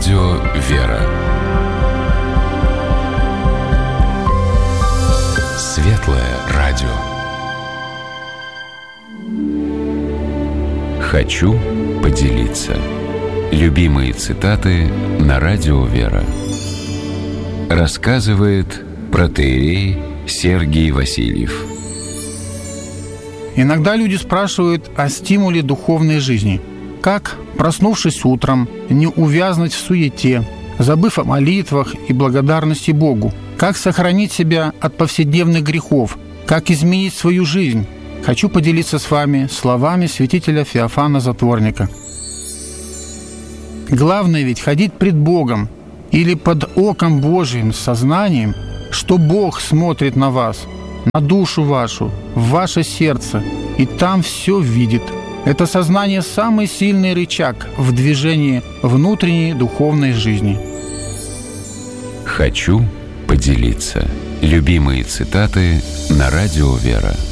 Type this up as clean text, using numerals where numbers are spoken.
Радио «Вера». Светлое радио. Хочу поделиться. Любимые цитаты на Радио «Вера». Рассказывает протоиерей Сергий Васильев. Иногда люди спрашивают о стимуле духовной жизни. Как, проснувшись утром, не увязнуть в суете, забыв о молитвах и благодарности Богу? Как сохранить себя от повседневных грехов? Как изменить свою жизнь? Хочу поделиться с вами словами святителя Феофана Затворника. Главное ведь ходить пред Богом или под оком Божиим с сознанием, что Бог смотрит на вас, на душу вашу, в ваше сердце, и там все видит. Это сознание – самый сильный рычаг в движении внутренней духовной жизни. Хочу поделиться. Любимые цитаты на Радио «Вера».